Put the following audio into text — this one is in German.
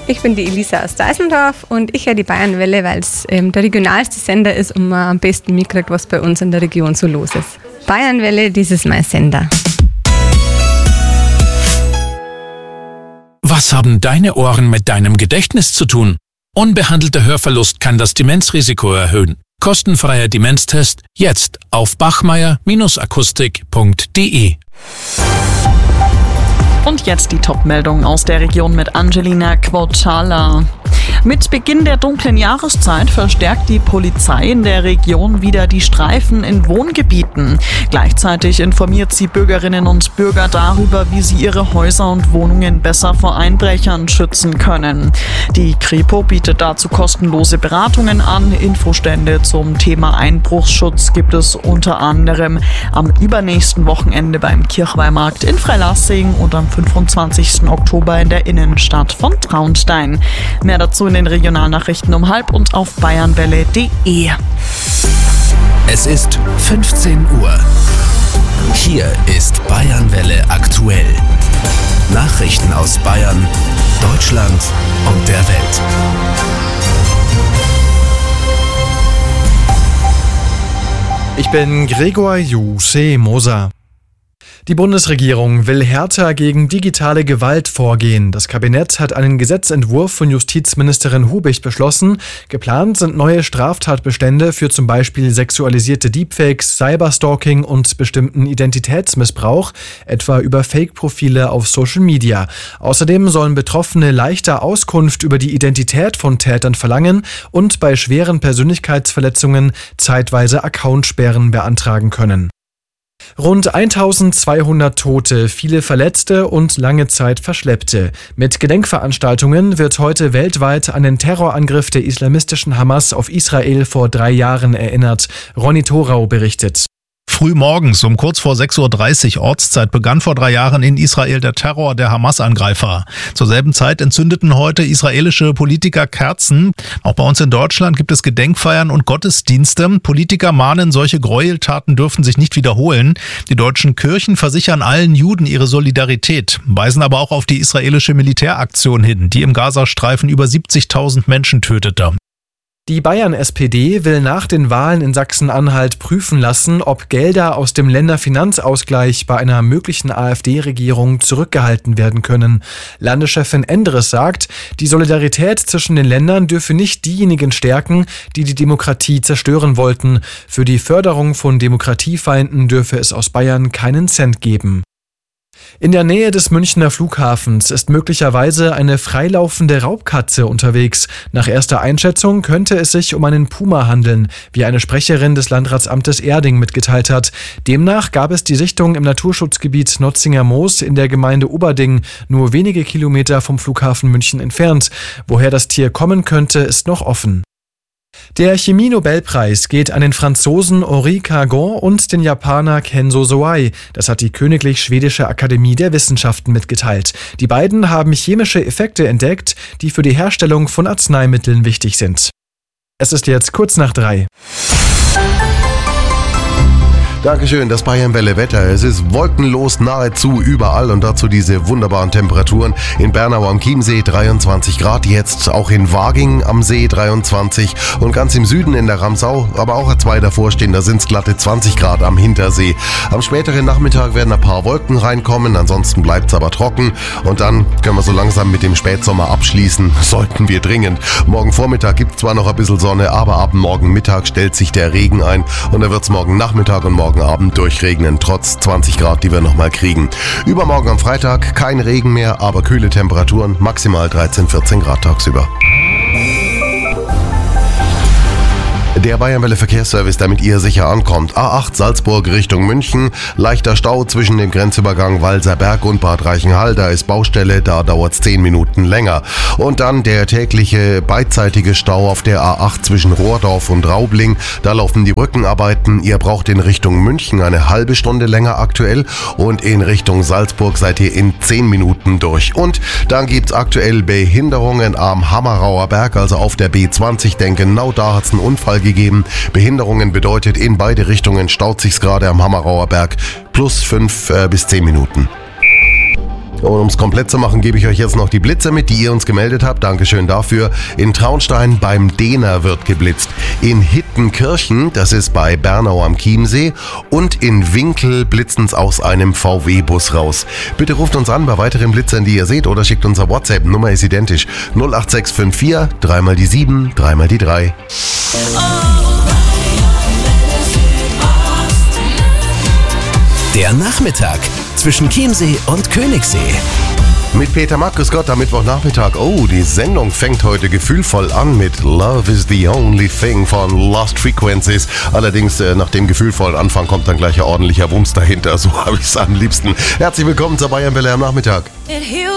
Ich bin die Elisa aus Deisendorf und ich höre die Bayernwelle, weil es der regionalste Sender ist und man am besten mitkriegt, was bei uns in der Region so los ist. Bayernwelle, das ist mein Sender. Was haben deine Ohren mit deinem Gedächtnis zu tun? Unbehandelter Hörverlust kann das Demenzrisiko erhöhen. Kostenfreier Demenztest jetzt auf bachmeier-akustik.de. Und jetzt die Top-Meldung aus der Region mit Angelina Quotala. Mit Beginn der dunklen Jahreszeit verstärkt die Polizei in der Region wieder die Streifen in Wohngebieten. Gleichzeitig informiert sie Bürgerinnen und Bürger darüber, wie sie ihre Häuser und Wohnungen besser vor Einbrechern schützen können. Die Kripo bietet dazu kostenlose Beratungen an. Infostände zum Thema Einbruchsschutz gibt es unter anderem am übernächsten Wochenende beim Kirchweihmarkt in Freilassing und am 25. Oktober in der Innenstadt von Traunstein. Mehr dazu in den Regionalnachrichten um 12:30 und auf bayernwelle.de. Es ist 15 Uhr. Hier ist Bayernwelle aktuell. Nachrichten aus Bayern, Deutschland und der Welt. Ich bin Gregor Jusse-Moser. Die Bundesregierung will härter gegen digitale Gewalt vorgehen. Das Kabinett hat einen Gesetzentwurf von Justizministerin Hubich beschlossen. Geplant sind neue Straftatbestände für zum Beispiel sexualisierte Deepfakes, Cyberstalking und bestimmten Identitätsmissbrauch, etwa über Fake-Profile auf Social Media. Außerdem sollen Betroffene leichter Auskunft über die Identität von Tätern verlangen und bei schweren Persönlichkeitsverletzungen zeitweise Accountsperren beantragen können. Rund 1200 Tote, viele Verletzte und lange Zeit Verschleppte. Mit Gedenkveranstaltungen wird heute weltweit an den Terrorangriff der islamistischen Hamas auf Israel vor 3 Jahren erinnert. Ronny Thorau berichtet. Früh morgens um kurz vor 6:30 Uhr Ortszeit begann vor 3 Jahren in Israel der Terror der Hamas-Angreifer. Zur selben Zeit entzündeten heute israelische Politiker Kerzen. Auch bei uns in Deutschland gibt es Gedenkfeiern und Gottesdienste. Politiker mahnen, solche Gräueltaten dürfen sich nicht wiederholen. Die deutschen Kirchen versichern allen Juden ihre Solidarität, weisen aber auch auf die israelische Militäraktion hin, die im Gazastreifen über 70.000 Menschen tötete. Die Bayern-SPD will nach den Wahlen in Sachsen-Anhalt prüfen lassen, ob Gelder aus dem Länderfinanzausgleich bei einer möglichen AfD-Regierung zurückgehalten werden können. Landeschefin Endres sagt, die Solidarität zwischen den Ländern dürfe nicht diejenigen stärken, die die Demokratie zerstören wollten. Für die Förderung von Demokratiefeinden dürfe es aus Bayern keinen Cent geben. In der Nähe des Münchner Flughafens ist möglicherweise eine freilaufende Raubkatze unterwegs. Nach erster Einschätzung könnte es sich um einen Puma handeln, wie eine Sprecherin des Landratsamtes Erding mitgeteilt hat. Demnach gab es die Sichtung im Naturschutzgebiet Notzinger Moos in der Gemeinde Oberding, nur wenige Kilometer vom Flughafen München entfernt. Woher das Tier kommen könnte, ist noch offen. Der Chemie-Nobelpreis geht an den Franzosen Henri Cargon und den Japaner Kenzo Soai. Das hat die Königlich Schwedische Akademie der Wissenschaften mitgeteilt. Die beiden haben chemische Effekte entdeckt, die für die Herstellung von Arzneimitteln wichtig sind. Es ist jetzt kurz nach 3. Dankeschön, das Bayernwelle Wetter. Es ist wolkenlos nahezu überall und dazu diese wunderbaren Temperaturen. In Bernau am Chiemsee 23 Grad jetzt, auch in Waging am See 23 und ganz im Süden in der Ramsau, aber auch zwei davor stehen, da sind es glatte 20 Grad am Hintersee. Am späteren Nachmittag werden ein paar Wolken reinkommen, ansonsten bleibt es aber trocken und dann können wir so langsam mit dem Spätsommer abschließen, sollten wir dringend. Morgen Vormittag gibt es zwar noch ein bisschen Sonne, aber ab morgen Mittag stellt sich der Regen ein und dann wird es morgen Nachmittag und morgen Abend durchregnen, trotz 20 Grad, die wir nochmal kriegen. Übermorgen am Freitag kein Regen mehr, aber kühle Temperaturen, maximal 13-14 Grad tagsüber. Der Bayernwelle Verkehrsservice, damit ihr sicher ankommt. A8 Salzburg Richtung München. Leichter Stau zwischen dem Grenzübergang Walserberg und Bad Reichenhall. Da ist Baustelle, da dauert es 10 Minuten länger. Und dann der tägliche beidseitige Stau auf der A8 zwischen Rohrdorf und Raubling. Da laufen die Brückenarbeiten. Ihr braucht in Richtung München eine halbe Stunde länger aktuell. Und in Richtung Salzburg seid ihr in 10 Minuten durch. Und dann gibt's aktuell Behinderungen am Hammerauer Berg, also auf der B20. Denn genau da hat's einen Unfall gegeben. Behinderungen bedeutet, in beide Richtungen staut sich's gerade am Hammerauer Berg plus 5 bis 10 Minuten. Und um es komplett zu machen, gebe ich euch jetzt noch die Blitze mit, die ihr uns gemeldet habt. Dankeschön dafür. In Traunstein beim Dehner wird geblitzt. In Hittenkirchen, das ist bei Bernau am Chiemsee. Und in Winkel blitzen es aus einem VW-Bus raus. Bitte ruft uns an bei weiteren Blitzern, die ihr seht, oder schickt unser WhatsApp. Nummer ist identisch. 08654 3 mal die 7, 3 mal die 3. Der Nachmittag zwischen Chiemsee und Königssee. Mit Peter Mack, grüß Gott, am Mittwochnachmittag. Oh, die Sendung fängt heute gefühlvoll an mit Love is the Only Thing von Lost Frequencies. Allerdings nach dem gefühlvollen Anfang kommt dann gleich ein ordentlicher Wumms dahinter. So habe ich es am liebsten. Herzlich willkommen zur Bayern Welle am Nachmittag.